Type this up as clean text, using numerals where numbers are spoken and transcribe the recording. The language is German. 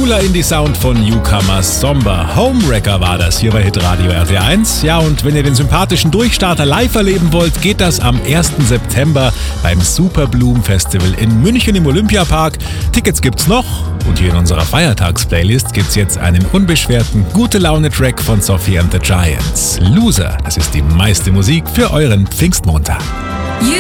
Cooler Indie-Sound von Newcomer Somber. Homewrecker war das hier bei Hitradio RT1. Ja, und wenn ihr den sympathischen Durchstarter live erleben wollt, geht das am 1. September beim Superbloom Festival in München im Olympiapark. Tickets gibt's noch und hier in unserer Feiertags-Playlist gibt's jetzt einen unbeschwerten Gute-Laune-Track von Sophie and the Giants. Loser, das ist die meiste Musik für euren Pfingstmontag. You